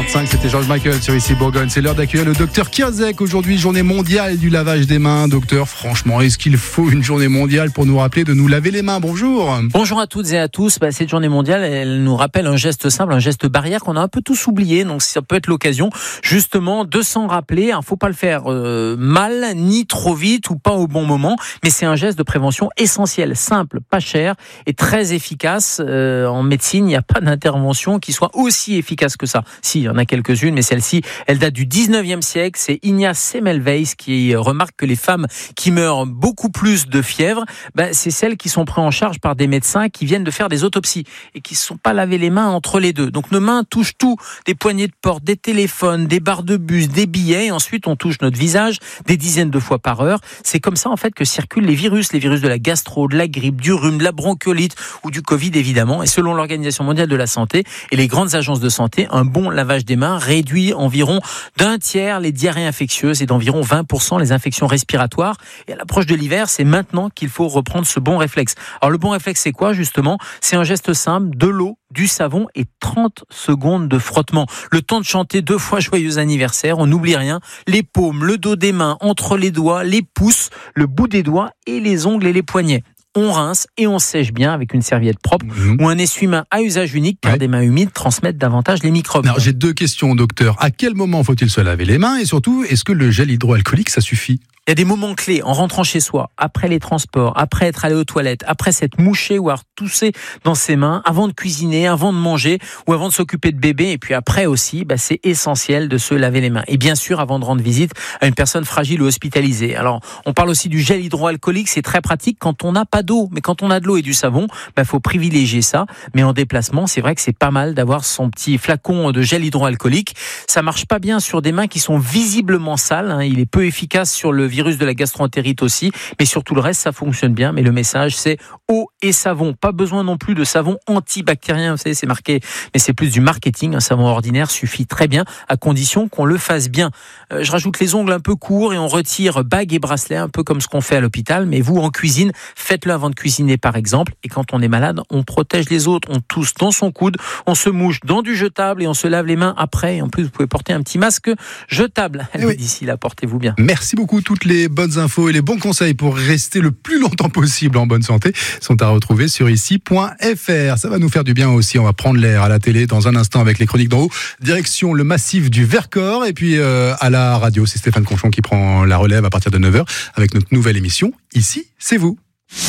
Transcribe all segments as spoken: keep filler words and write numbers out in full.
quarante-cinq, c'était George Michael sur Ici Bourgogne. C'est l'heure d'accueillir le docteur Kierzek. Aujourd'hui, journée mondiale du lavage des mains. Docteur, franchement, est-ce qu'il faut une journée mondiale pour nous rappeler de nous laver les mains? Bonjour. Bonjour à toutes et à tous. Bah, cette journée mondiale, elle nous rappelle un geste simple, un geste barrière qu'on a un peu tous oublié. Donc ça peut être l'occasion justement de s'en rappeler. Il ne faut pas le faire euh, mal, ni trop vite ou pas au bon moment. Mais c'est un geste de prévention essentiel, simple, pas cher et très efficace. Euh, en médecine, il n'y a pas d'intervention qui soit aussi efficace que ça. Si, il y en a quelques-unes, mais celle-ci, elle date du dix-neuvième siècle. C'est Ignaz Semmelweis qui remarque que les femmes qui meurent beaucoup plus de fièvre, ben, c'est celles qui sont prises en charge par des médecins qui viennent de faire des autopsies et qui ne se sont pas lavé les mains entre les deux. Donc nos mains touchent tout, des poignées de porte, des téléphones, des barres de bus, des billets, et ensuite on touche notre visage des dizaines de fois par heure. C'est comme ça en fait que circulent les virus, les virus de la gastro, de la grippe, du rhume, de la bronchiolite ou du Covid évidemment. Et selon l'Organisation mondiale de la santé et les grandes agences de santé, un bon lavage des mains réduit environ d'un tiers les diarrhées infectieuses et d'environ vingt pour cent les infections respiratoires. Et à l'approche de l'hiver, c'est maintenant qu'il faut reprendre ce bon réflexe. Alors le bon réflexe, c'est quoi justement? C'est un geste simple, de l'eau, du savon et trente secondes de frottement. Le temps de chanter deux fois joyeux anniversaire, on n'oublie rien. Les paumes, le dos des mains, entre les doigts, les pouces, le bout des doigts et les ongles et les poignets. On rince et on sèche bien avec une serviette propre mmh. ou un essuie-main à usage unique, car ouais. des mains humides transmettent davantage les microbes. Alors, j'ai deux questions, docteur. À quel moment faut-il se laver les mains? Et surtout, est-ce que le gel hydroalcoolique, ça suffit? Il y a des moments clés en rentrant chez soi, après les transports, après être allé aux toilettes, après s'être mouché ou avoir toussé dans ses mains, avant de cuisiner, avant de manger ou avant de s'occuper de bébé. Et puis après aussi, bah, c'est essentiel de se laver les mains. Et bien sûr, avant de rendre visite à une personne fragile ou hospitalisée. Alors, on parle aussi du gel hydroalcoolique. C'est très pratique quand on n'a pas d'eau. Mais quand on a de l'eau et du savon, bah, faut privilégier ça. Mais en déplacement, c'est vrai que c'est pas mal d'avoir son petit flacon de gel hydroalcoolique. Ça marche pas bien sur des mains qui sont visiblement sales. Hein. Il est peu efficace sur le virus de la gastroentérite aussi, mais sur tout le reste, ça fonctionne bien. Mais le message, c'est eau et savon. Pas besoin non plus de savon antibactérien, vous savez, c'est marqué, mais c'est plus du marketing. Un savon ordinaire suffit très bien, à condition qu'on le fasse bien. Euh, je rajoute les ongles un peu courts et on retire bagues et bracelets, un peu comme ce qu'on fait à l'hôpital. Mais vous, en cuisine, faites-le avant de cuisiner, par exemple. Et quand on est malade, on protège les autres. On tousse dans son coude, on se mouche dans du jetable et on se lave les mains après. Et en plus, vous pouvez porter un petit masque jetable. Allez, oui. D'ici là, portez-vous bien. Merci beaucoup. Toutes les bonnes infos et les bons conseils pour rester le plus longtemps possible en bonne santé sont à retrouver sur ici point f r. Ça va nous faire du bien aussi. On va prendre l'air à la télé dans un instant avec les chroniques d'en haut. Direction le massif du Vercors. Et puis euh, à la radio, c'est Stéphane Conchon qui prend la relève à partir de neuf heures avec notre nouvelle émission. Ici, c'est vous.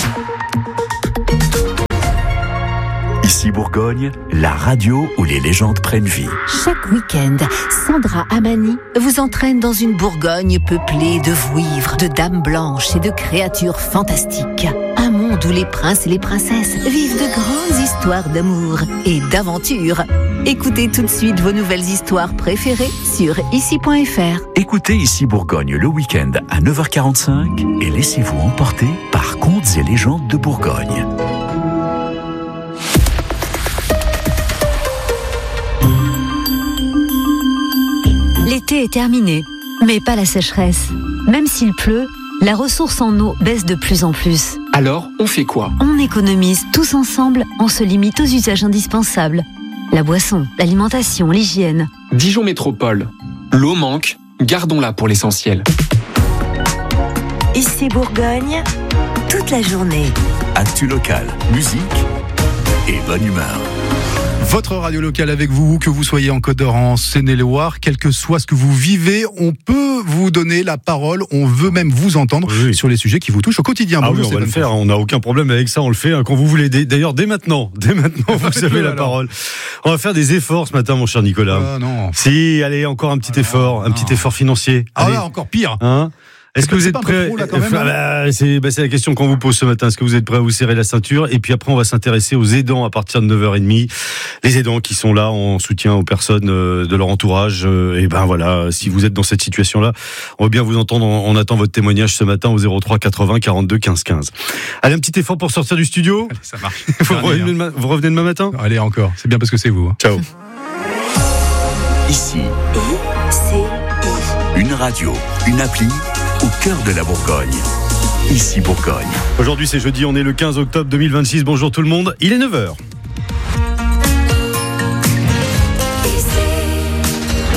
Ici Bourgogne, la radio où les légendes prennent vie. Chaque week-end, Sandra Amani vous entraîne dans une Bourgogne peuplée de vouivres, de dames blanches et de créatures fantastiques. Un monde où les princes et les princesses vivent de grandes histoires d'amour et d'aventure. Écoutez tout de suite vos nouvelles histoires préférées sur ici point f r. Écoutez Ici Bourgogne le week-end à neuf heures quarante-cinq et laissez-vous emporter par Contes et légendes de Bourgogne. L'été est terminé, mais pas la sécheresse. Même s'il pleut, la ressource en eau baisse de plus en plus. Alors, on fait quoi? On économise tous ensemble, on se limite aux usages indispensables. La boisson, l'alimentation, l'hygiène. Dijon Métropole. L'eau manque, gardons-la pour l'essentiel. Ici Bourgogne, toute la journée. Actu local, musique et bonne humeur. Votre radio locale avec vous, que vous soyez en Côte d'Or, en Seine-et-Loire, quel que soit ce que vous vivez, on peut vous donner la parole, on veut même vous entendre oui. sur les sujets qui vous touchent au quotidien. Ah Bonjour, oui, on va le faire, on n'a aucun problème avec ça, on le fait hein, quand vous voulez. D'ailleurs, dès maintenant, dès maintenant, vous avez la parole. On va faire des efforts ce matin, mon cher Nicolas. Ah non. Si, allez, encore un petit ah effort, non, un non. petit effort financier. Ah allez. là, encore pire. Hein? Est-ce que vous êtes prêts? bah, c'est, bah, c'est la question qu'on vous pose ce matin. Est-ce que vous êtes prêts à vous serrer la ceinture? Et puis après, on va s'intéresser aux aidants à partir de neuf heures trente. Les aidants qui sont là en soutien aux personnes de leur entourage. Et ben voilà, si vous êtes dans cette situation-là, on veut bien vous entendre. On attend votre témoignage ce matin au zéro trois quatre-vingts quarante-deux quinze quinze. Allez, un petit effort pour sortir du studio. Allez, ça marche. vous, revenez demain, vous revenez demain matin? Allez, encore. C'est bien parce que c'est vous. Hein. Ciao. Ici, I-C-I. une radio, une appli au cœur de la Bourgogne. Ici Bourgogne. Aujourd'hui c'est jeudi, on est le quinze octobre deux mille vingt-six. Bonjour tout le monde, il est neuf heures.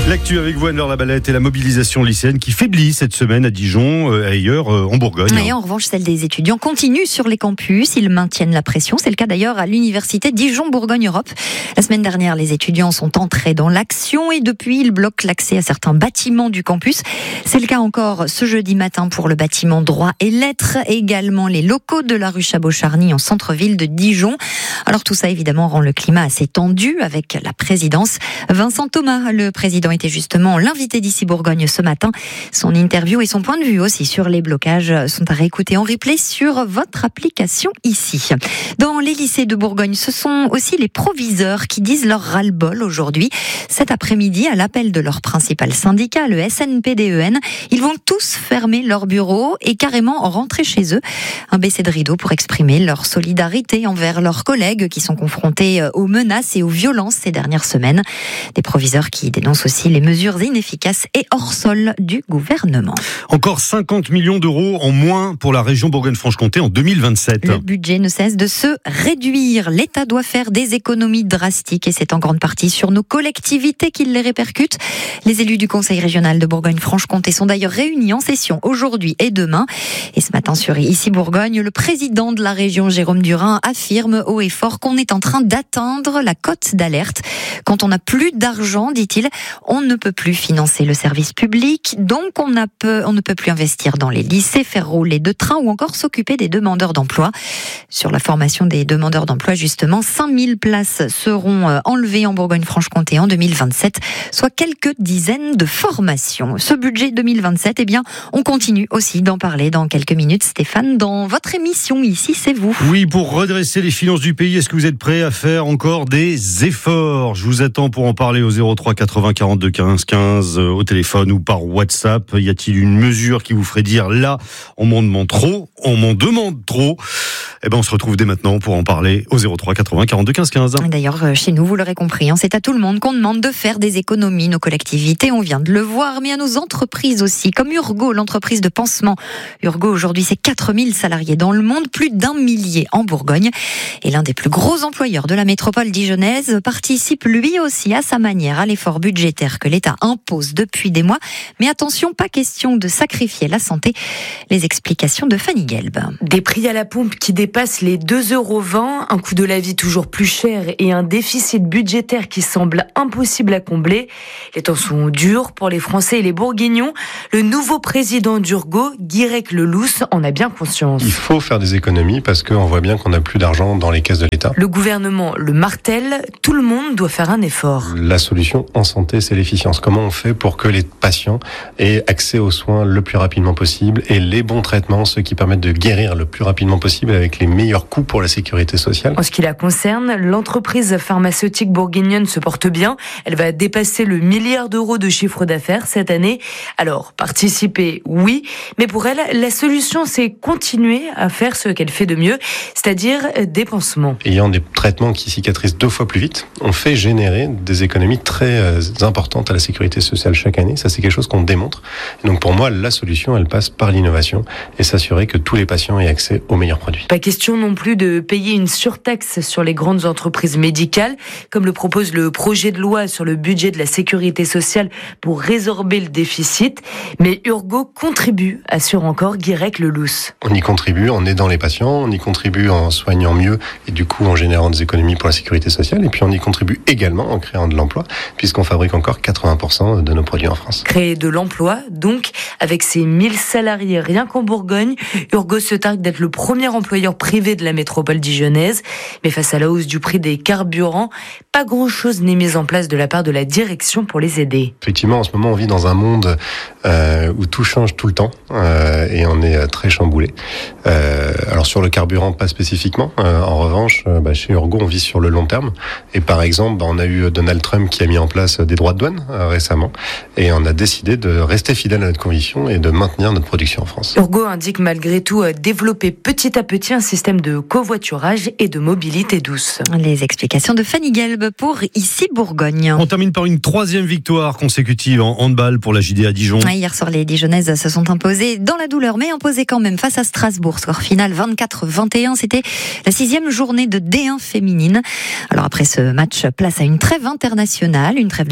L'actu avec vous, Anne-Laure Labalette, et la mobilisation lycéenne qui faiblit cette semaine à Dijon et ailleurs euh, en Bourgogne. Et en revanche, celle des étudiants continue sur les campus. Ils maintiennent la pression. C'est le cas d'ailleurs à l'université Dijon-Bourgogne-Europe. La semaine dernière, les étudiants sont entrés dans l'action et depuis, ils bloquent l'accès à certains bâtiments du campus. C'est le cas encore ce jeudi matin pour le bâtiment droit et lettres, également les locaux de la rue Chabot-Charny en centre-ville de Dijon. Alors tout ça, évidemment, rend le climat assez tendu avec la présidence. Vincent Thomas, le président, était justement l'invité d'Ici Bourgogne ce matin. Son interview et son point de vue aussi sur les blocages sont à réécouter en replay sur votre application ici. Dans les lycées de Bourgogne, ce sont aussi les proviseurs qui disent leur ras-le-bol aujourd'hui. Cet après-midi, à l'appel de leur principal syndicat, le S N P D E N, ils vont tous fermer leurs bureaux et carrément rentrer chez eux. Un baisser de rideau pour exprimer leur solidarité envers leurs collègues qui sont confrontés aux menaces et aux violences ces dernières semaines. Des proviseurs qui dénoncent aussi les mesures inefficaces et hors sol du gouvernement. Encore cinquante millions d'euros en moins pour la région Bourgogne-Franche-Comté en deux mille vingt-sept. Le budget ne cesse de se réduire. L'État doit faire des économies drastiques et c'est en grande partie sur nos collectivités qu'il les répercute. Les élus du Conseil régional de Bourgogne-Franche-Comté sont d'ailleurs réunis en session aujourd'hui et demain. Et ce matin sur Ici Bourgogne, le président de la région, Jérôme Durin, affirme haut et fort qu'on est en train d'atteindre la cote d'alerte. Quand on n'a plus d'argent, dit-il, on ne peut plus financer le service public, donc on, a peu, on ne peut plus investir dans les lycées, faire rouler de trains ou encore s'occuper des demandeurs d'emploi. Sur la formation des demandeurs d'emploi, justement, cinq mille places seront enlevées en Bourgogne-Franche-Comté en deux mille vingt-sept, soit quelques dizaines de formations. Ce budget deux mille vingt-sept, eh bien, on continue aussi d'en parler dans quelques minutes, Stéphane, dans votre émission Ici, c'est vous. Oui, pour redresser les finances du pays, est-ce que vous êtes prêts à faire encore des efforts ? Je vous attends pour en parler au zéro trois quatre-vingts quarante-deux quinze quinze, euh, au téléphone ou par WhatsApp. Y a-t-il une mesure qui vous ferait dire là, on m'en demande trop, on m'en demande trop ? Eh ben, on se retrouve dès maintenant pour en parler au zéro trois quatre-vingts quarante-deux quinze quinze. D'ailleurs, chez nous, vous l'aurez compris, hein, c'est à tout le monde qu'on demande de faire des économies. Nos collectivités, on vient de le voir, mais à nos entreprises aussi, comme Urgo, l'entreprise de pansement. Urgo, aujourd'hui, c'est quatre mille salariés dans le monde, plus d'un millier en Bourgogne. Et l'un des plus gros employeurs de la métropole dijonnaise participe lui aussi à sa manière à l'effort budgétaire que l'État impose depuis des mois. Mais attention, pas question de sacrifier la santé. Les explications de Fanny Gelb. Des prix à la pompe qui dépassent les deux euros vingt, un coût de la vie toujours plus cher et un déficit budgétaire qui semble impossible à combler. Les temps sont durs pour les Français et les Bourguignons. Le nouveau président d'Urgo, Guirec Lelousse, en a bien conscience. Il faut faire des économies parce qu'on voit bien qu'on n'a plus d'argent dans les caisses de l'État. Le gouvernement le martèle, tout le monde doit faire un effort. La solution en santé, c'est l'efficience. Comment on fait pour que les patients aient accès aux soins le plus rapidement possible et les bons traitements, ceux qui permettent de guérir le plus rapidement possible avec les meilleurs coûts pour la sécurité sociale. En ce qui la concerne, l'entreprise pharmaceutique bourguignonne se porte bien. Elle va dépasser le milliard d'euros de chiffre d'affaires cette année. Alors, participer, oui, mais pour elle, la solution, c'est continuer à faire ce qu'elle fait de mieux, c'est-à-dire des pansements. Ayant des traitements qui cicatrisent deux fois plus vite, on fait générer des économies très euh, importantes à la sécurité sociale chaque année. Ça, c'est quelque chose qu'on démontre. Et donc, pour moi, la solution, elle passe par l'innovation et s'assurer que tous les patients aient accès aux meilleurs produits. Pas question non plus de payer une surtaxe sur les grandes entreprises médicales, comme le propose le projet de loi sur le budget de la sécurité sociale pour résorber le déficit. Mais Urgo contribue, assure encore Guirec Lelousse. On y contribue en aidant les patients, on y contribue en soignant mieux et du coup en générant des économies pour la sécurité sociale. Et puis on y contribue également en créant de l'emploi, puisqu'on fabrique encore quatre-vingts pour cent de nos produits en France. Créer de l'emploi, donc, avec ses mille salariés rien qu'en Bourgogne, Urgo se targue d'être le premier employeur privé de la métropole dijonnaise. Mais face à la hausse du prix des carburants, pas grand-chose n'est mis en place de la part de la direction pour les aider. Effectivement, en ce moment, on vit dans un monde euh, où tout change tout le temps euh, et on est très chamboulé. Euh, alors sur le carburant, pas spécifiquement. Euh, en revanche, euh, bah, chez Urgo, on vit sur le long terme. Et par exemple, bah, on a eu Donald Trump qui a mis en place des droits de douane euh, récemment. Et on a décidé de rester fidèle à notre conviction et de maintenir notre production en France. Urgo indique malgré tout euh, développer petit à petit un système de covoiturage et de mobilité douce. Les explications de Fanny Gelb pour Ici Bourgogne. On termine par une troisième victoire consécutive en handball pour la J D A Dijon. Hier soir, les Dijonnaises se sont imposées dans la douleur, mais imposées quand même face à Strasbourg. Score final vingt-quatre vingt et un. C'était la sixième journée de D un féminine. Alors après ce match, place à une trêve internationale, une trêve de quinze jours.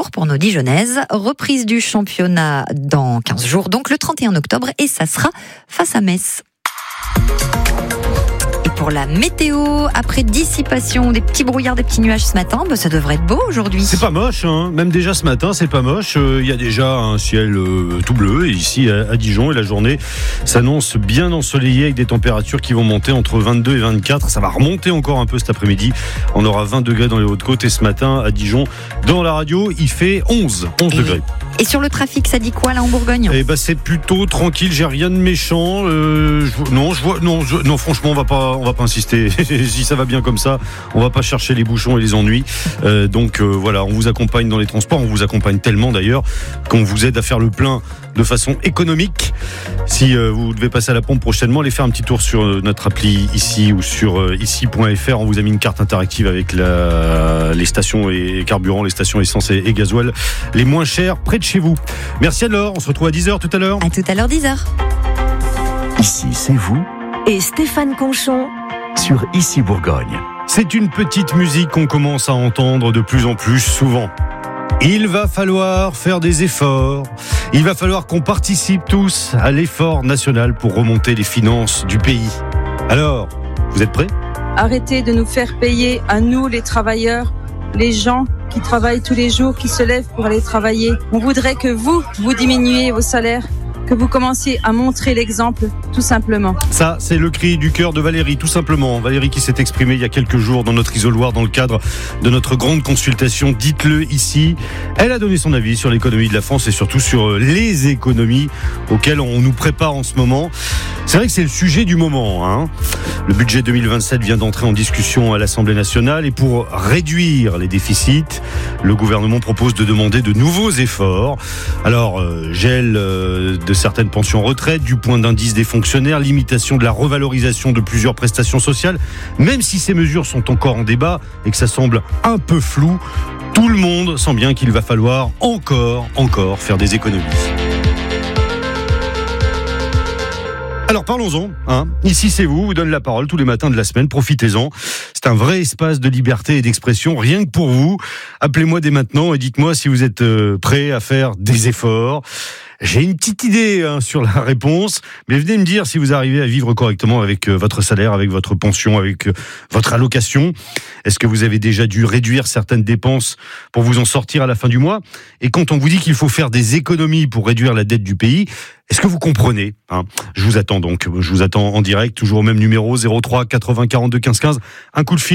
retour pour nos Dijonnaises. Reprise du championnat dans quinze jours, donc le trente et un octobre, et ça sera face à Metz. Pour la météo, après dissipation des petits brouillards, des petits nuages ce matin, bah ça devrait être beau aujourd'hui. C'est pas moche, hein. Même déjà ce matin, c'est pas moche. Il euh, y a déjà un ciel euh, tout bleu ici à, à Dijon, et la journée s'annonce bien ensoleillée avec des températures qui vont monter entre vingt-deux et vingt-quatre. Ça va remonter encore un peu cet après-midi. On aura vingt degrés dans les Hautes-Côtes, et ce matin à Dijon, dans la radio, il fait onze, onze et, degrés. Et sur le trafic, ça dit quoi là en Bourgogne ? Eh ben c'est plutôt tranquille. J'ai rien de méchant. Euh, je, non, je vois, non, je, non, franchement, on va pas, on va pas insister. Si ça va bien comme ça, on va pas chercher les bouchons et les ennuis. Euh, donc euh, voilà, on vous accompagne dans les transports. On vous accompagne tellement d'ailleurs qu'on vous aide à faire le plein de façon économique. Si euh, vous devez passer à la pompe prochainement, allez faire un petit tour sur euh, notre appli ici ou sur euh, ici point f r. On vous a mis une carte interactive avec la, les stations et carburants, les stations essence et, et gasoil les moins chères près de chez vous. Merci alors, on se retrouve à dix heures tout à l'heure. À tout à l'heure, dix heures. Ici, c'est vous Et Stéphane Conchon sur Ici Bourgogne. C'est une petite musique qu'on commence à entendre de plus en plus souvent. Il va falloir faire des efforts. Il va falloir qu'on participe tous à l'effort national pour remonter les finances du pays. Alors, vous êtes prêts ? Arrêtez de nous faire payer à nous, les travailleurs, les gens qui travaillent tous les jours, qui se lèvent pour aller travailler. On voudrait que vous, vous diminuiez vos salaires, que vous commenciez à montrer l'exemple, tout simplement. Ça, c'est le cri du cœur de Valérie, tout simplement. Valérie qui s'est exprimée il y a quelques jours dans notre isoloir dans le cadre de notre grande consultation. Dites-le ici. Elle a donné son avis sur l'économie de la France et surtout sur les économies auxquelles on nous prépare en ce moment. C'est vrai que c'est le sujet du moment, hein. Le budget deux mille vingt-sept vient d'entrer en discussion à l'Assemblée nationale et pour réduire les déficits, le gouvernement propose de demander de nouveaux efforts. Alors, euh, gel euh, de certaines pensions retraite, du point d'indice des fonctionnaires, limitation de la revalorisation de plusieurs prestations sociales. Même si ces mesures sont encore en débat et que ça semble un peu flou, tout le monde sent bien qu'il va falloir encore, encore faire des économies. Alors parlons-en, hein. Ici c'est vous, vous donne la parole tous les matins de la semaine, profitez-en. C'est un vrai espace de liberté et d'expression, rien que pour vous. Appelez-moi dès maintenant et dites-moi si vous êtes euh, prêts à faire des efforts. J'ai une petite idée hein, sur la réponse, mais venez me dire si vous arrivez à vivre correctement avec euh, votre salaire, avec votre pension, avec euh, votre allocation. Est-ce que vous avez déjà dû réduire certaines dépenses pour vous en sortir à la fin du mois ? Et quand on vous dit qu'il faut faire des économies pour réduire la dette du pays, est-ce que vous comprenez hein ? Je vous attends donc, je vous attends en direct, toujours au même numéro zéro trois quatre-vingts quarante-deux quinze quinze. Un coup de fil.